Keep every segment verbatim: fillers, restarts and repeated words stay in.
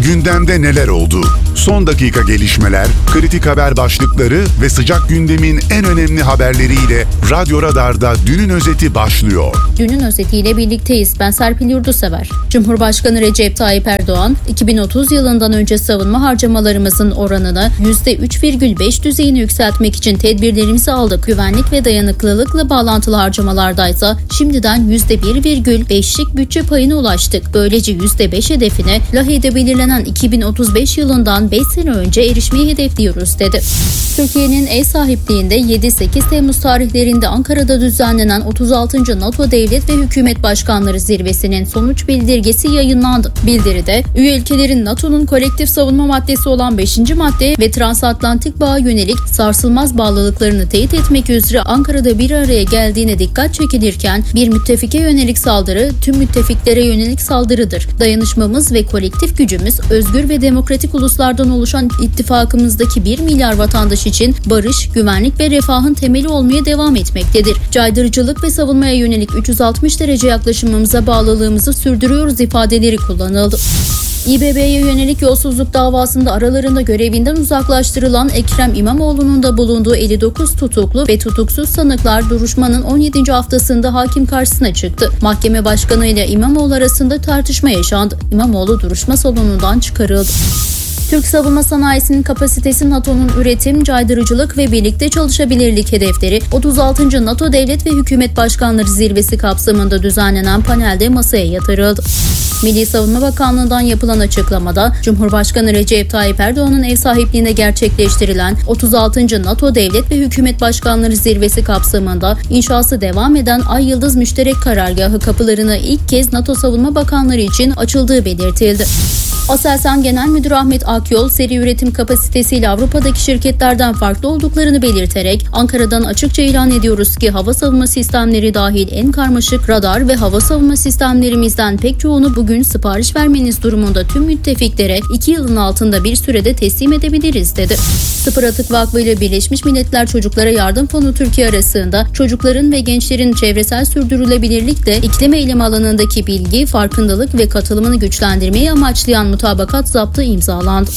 Gündemde neler oldu? Son dakika gelişmeler, kritik haber başlıkları ve sıcak gündemin en önemli haberleriyle Radyo Radar'da Dünün Özeti başlıyor. Dünün özetiyle birlikteyiz. Ben Serpil Yurdusever. Cumhurbaşkanı Recep Tayyip Erdoğan, iki bin otuz yılından önce savunma harcamalarımızın oranını yüzde üç virgül beş düzeyine yükseltmek için tedbirlerimizi aldık. Güvenlik ve dayanıklılıkla bağlantılı harcamalardaysa şimdiden yüzde bir virgül beşlik bütçe payına ulaştık. Böylece yüzde beş hedefine Lahey'de belirlenen iki bin otuz beş yılından beş sene önce erişmeyi hedefliyoruz dedi. Türkiye'nin ev sahipliğinde yedi sekiz Temmuz tarihlerinde Ankara'da düzenlenen otuz altıncı NATO Devlet ve Hükümet Başkanları Zirvesi'nin sonuç bildirgesi yayınlandı. Bildiride üye ülkelerin NATO'nun kolektif savunma maddesi olan beşinci madde ve transatlantik bağa yönelik sarsılmaz bağlılıklarını teyit etmek üzere Ankara'da bir araya geldiğine dikkat çekilirken bir müttefike yönelik saldırı tüm müttefiklere yönelik saldırıdır. Dayanışmamız ve kolektif gücümüz özgür ve demokratik uluslardan oluşan ittifakımızdaki bir milyar vatandaş için barış, güvenlik ve refahın temeli olmaya devam etmektedir. Caydırıcılık ve savunmaya yönelik üç yüz altmış derece yaklaşımımıza bağlılığımızı sürdürüyoruz ifadeleri kullanıldı. İ B B'ye yönelik yolsuzluk davasında aralarında görevinden uzaklaştırılan Ekrem İmamoğlu'nun da bulunduğu elli dokuz tutuklu ve tutuksuz sanıklar duruşmanın on yedinci haftasında hakim karşısına çıktı. Mahkeme başkanı ile İmamoğlu arasında tartışma yaşandı. İmamoğlu duruşma salonundan çıkarıldı. Türk savunma sanayisinin kapasitesi NATO'nun üretim, caydırıcılık ve birlikte çalışabilirlik hedefleri otuz altıncı NATO Devlet ve Hükümet Başkanları Zirvesi kapsamında düzenlenen panelde masaya yatırıldı. Milli Savunma Bakanlığı'ndan yapılan açıklamada Cumhurbaşkanı Recep Tayyip Erdoğan'ın ev sahipliğinde gerçekleştirilen otuz altıncı NATO Devlet ve Hükümet Başkanları Zirvesi kapsamında inşası devam eden Ay Yıldız Müşterek Karargahı kapılarını ilk kez NATO Savunma Bakanları için açıldığı belirtildi. Aselsan Genel Müdürü Ahmet Akyol, seri üretim kapasitesiyle Avrupa'daki şirketlerden farklı olduklarını belirterek Ankara'dan açıkça ilan ediyoruz ki hava savunma sistemleri dahil en karmaşık radar ve hava savunma sistemlerimizden pek çoğunu bugün sipariş vermeniz durumunda tüm müttefiklere iki yılın altında bir sürede teslim edebiliriz dedi. Sıfır Atık Vakfı ile Birleşmiş Milletler Çocuklara Yardım Fonu Türkiye arasında çocukların ve gençlerin çevresel sürdürülebilirlikle iklim eylemi alanındaki bilgi, farkındalık ve katılımını güçlendirmeyi amaçlayan mutabakat zaptı imzalandı.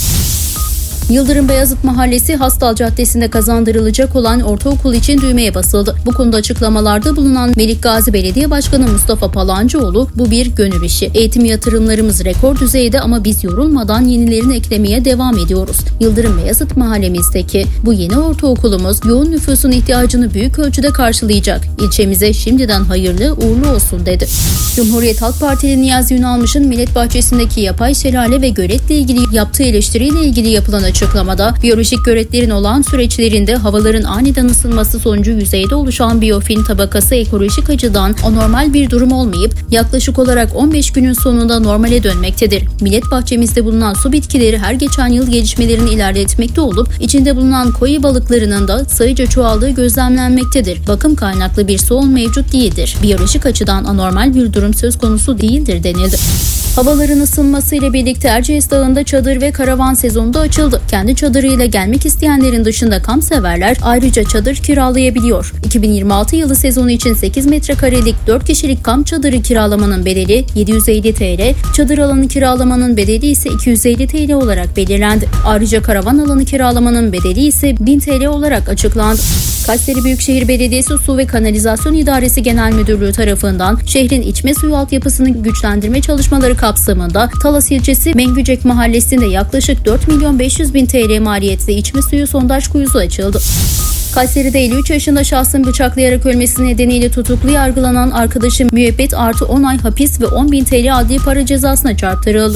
Yıldırım Beyazıt Mahallesi Hastal Caddesi'nde kazandırılacak olan ortaokul için düğmeye basıldı. Bu konuda açıklamalarda bulunan Melikgazi Belediye Başkanı Mustafa Palancıoğlu, bu bir gönül işi. Eğitim yatırımlarımız rekor düzeyde ama biz yorulmadan yenilerini eklemeye devam ediyoruz. Yıldırım Beyazıt Mahallemizdeki bu yeni ortaokulumuz yoğun nüfusun ihtiyacını büyük ölçüde karşılayacak. İlçemize şimdiden hayırlı uğurlu olsun dedi. Cumhuriyet Halk Partili Niyazi Ünalmış'ın Millet Bahçesi'ndeki yapay şelale ve göletle ilgili yaptığı eleştiriyle ilgili yapılan açıklamada biyolojik göletlerin olağan süreçlerinde havaların aniden ısınması sonucu yüzeyde oluşan biyofilm tabakası ekolojik açıdan anormal bir durum olmayıp yaklaşık olarak on beş günün sonunda normale dönmektedir. Millet bahçemizde bulunan su bitkileri her geçen yıl gelişmelerini ilerletmekte olup içinde bulunan koyu balıklarının da sayıca çoğaldığı gözlemlenmektedir. Bakım kaynaklı bir sorun mevcut değildir. Biyolojik açıdan anormal bir durum söz konusu değildir denildi. Havaların ısınmasıyla birlikte Erciyes Dağı'nda çadır ve karavan sezonu da açıldı. Kendi çadırıyla gelmek isteyenlerin dışında kampseverler ayrıca çadır kiralayabiliyor. iki bin yirmi altı yılı sezonu için sekiz metrekarelik dört kişilik kamp çadırı kiralamanın bedeli yedi yüz elli TL, çadır alanı kiralamanın bedeli ise iki yüz elli TL olarak belirlendi. Ayrıca karavan alanı kiralamanın bedeli ise bin TL olarak açıklandı. Kayseri Büyükşehir Belediyesi Su ve Kanalizasyon İdaresi Genel Müdürlüğü tarafından şehrin içme suyu altyapısını güçlendirme çalışmaları kapsamında Talas ilçesi Mengücek Mahallesi'nde yaklaşık dört milyon beş yüz bin TL maliyetli içme suyu sondaj kuyusu açıldı. Kayseri'de elli üç yaşında şahsın bıçaklayarak ölmesi nedeniyle tutuklu yargılanan arkadaşı müebbet artı on ay hapis ve on bin TL adli para cezasına çarptırıldı.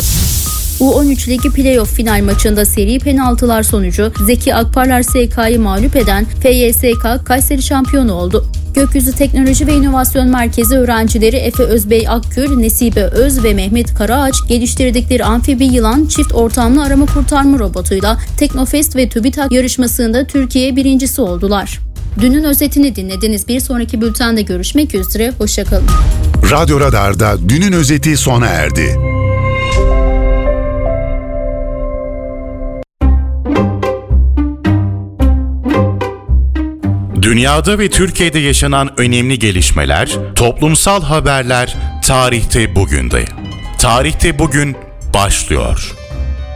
U on üç Ligi Playoff final maçında seri penaltılar sonucu Zeki Akparlar S K'yı mağlup eden F Y S K Kayseri şampiyonu oldu. Gökyüzü Teknoloji ve İnovasyon Merkezi öğrencileri Efe Özbey Akgül, Nesibe Öz ve Mehmet Karaağaç geliştirdikleri amfibi yılan çift ortamlı arama kurtarma robotuyla Teknofest ve TÜBİTAK yarışmasında Türkiye birincisi oldular. Dünün özetini dinlediniz. Bir sonraki bültende görüşmek üzere. Hoşçakalın. Radyo Radar'da Dünün özeti sona erdi. Dünyada ve Türkiye'de yaşanan önemli gelişmeler, toplumsal haberler tarihte bugünde. Tarihte bugün başlıyor.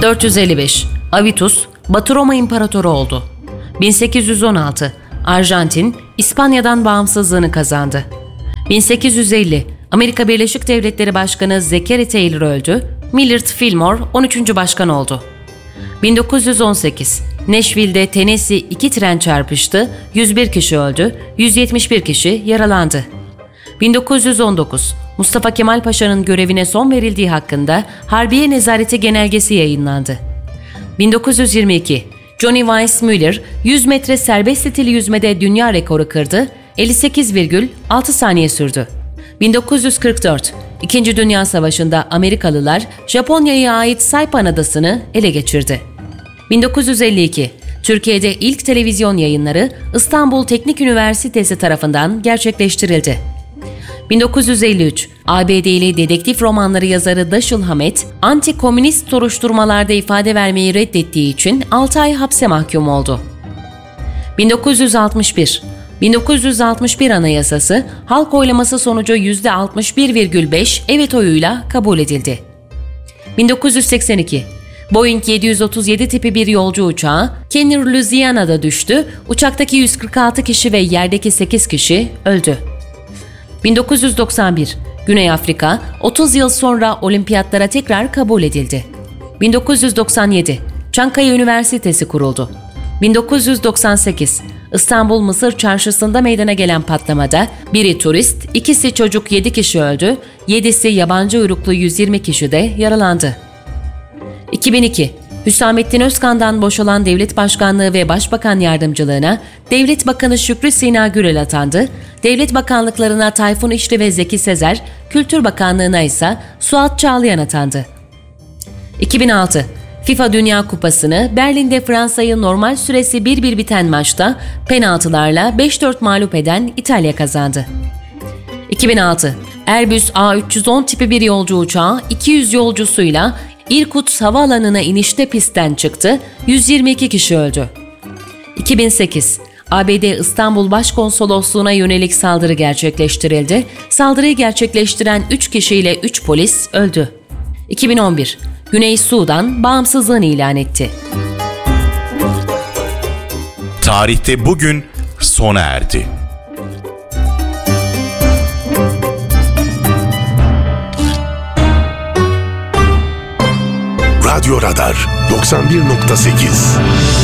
dört yüz elli beş Avitus, Batı Roma İmparatoru oldu. bin sekiz yüz on altı Arjantin, İspanya'dan bağımsızlığını kazandı. bin sekiz yüz elli Amerika Birleşik Devletleri Başkanı Zachary Taylor öldü, Millard Fillmore on üçüncü başkan oldu. bin dokuz yüz on sekiz Nashville'de Tennessee iki tren çarpıştı, yüz bir kişi öldü, yüz yetmiş bir kişi yaralandı. bin dokuz yüz on dokuz Mustafa Kemal Paşa'nın görevine son verildiği hakkında Harbiye Nezareti Genelgesi yayınlandı. bin dokuz yüz yirmi iki Johnny Weissmuller yüz metre serbest stili yüzmede dünya rekoru kırdı, elli sekiz virgül altı saniye sürdü. bin dokuz yüz kırk dört İkinci Dünya Savaşı'nda Amerikalılar Japonya'ya ait Saipan Adası'nı ele geçirdi. bin dokuz yüz elli iki Türkiye'de ilk televizyon yayınları İstanbul Teknik Üniversitesi tarafından gerçekleştirildi. bin dokuz yüz elli üç A B D'li dedektif romanları yazarı Dashiell Hammett, anti-komünist soruşturmalarda ifade vermeyi reddettiği için altı ay hapse mahkum oldu. bin dokuz yüz altmış bir bin dokuz yüz altmış bir Anayasası, halk oylaması sonucu yüzde altmış bir virgül beş evet oyuyla kabul edildi. bin dokuz yüz seksen iki Boeing yedi yüz otuz yedi tipi bir yolcu uçağı, Kenner, Louisiana'da düştü, uçaktaki yüz kırk altı kişi ve yerdeki sekiz kişi öldü. bin dokuz yüz doksan bir Güney Afrika, otuz yıl sonra olimpiyatlara tekrar kabul edildi. bin dokuz yüz doksan yedi Çankaya Üniversitesi kuruldu. bin dokuz yüz doksan sekiz İstanbul Mısır Çarşısı'nda meydana gelen patlamada biri turist, ikisi çocuk yedi kişi öldü, yedisi yabancı uyruklu yüz yirmi kişi de yaralandı. iki bin iki Hüsamettin Özkan'dan boşalan devlet başkanlığı ve başbakan yardımcılığına Devlet Bakanı Şükrü Sina Gürel atandı, devlet bakanlıklarına Tayfun İşli ve Zeki Sezer, Kültür Bakanlığına ise Suat Çağlayan atandı. iki bin altı FIFA Dünya Kupası'nı Berlin'de Fransa'yı normal süresi bir bir biten maçta penaltılarla beş dört mağlup eden İtalya kazandı. iki bin altı Airbus A üç yüz on tipi bir yolcu uçağı iki yüz yolcusuyla İrkutsk Havaalanı'na inişte pistten çıktı, yüz yirmi iki kişi öldü. iki bin sekiz A B D İstanbul Başkonsolosluğu'na yönelik saldırı gerçekleştirildi. Saldırıyı gerçekleştiren üç kişiyle üç polis öldü. iki bin on bir Güney Sudan bağımsızlığını ilan etti. Tarihte bugün sona erdi. Radyo Radar doksan bir nokta sekiz